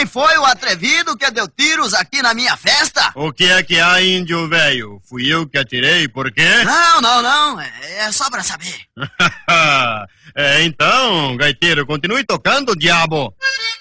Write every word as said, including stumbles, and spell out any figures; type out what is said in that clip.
foi o atrevido que deu tiros aqui na minha festa? O que é que há, índio velho? Fui eu que atirei, por quê? Não, não, não. É, é só pra saber. É, então, gaiteiro, continue tocando, diabo.